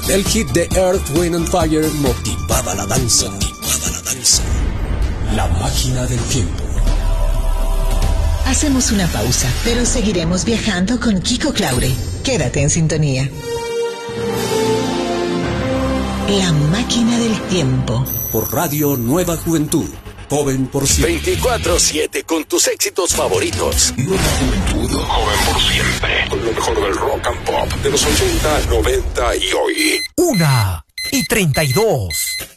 El hit de Earth, Wind and Fire motivaba la danza. La máquina del tiempo. Hacemos una pausa, pero seguiremos viajando con Kiko Claure. Quédate en sintonía. La máquina del tiempo. Por Radio Nueva Juventud. Joven por siempre. 24/7 con tus éxitos favoritos. Nueva Juventud, joven por siempre. Con lo mejor del rock and pop de los 80, 90 y hoy. 1:32.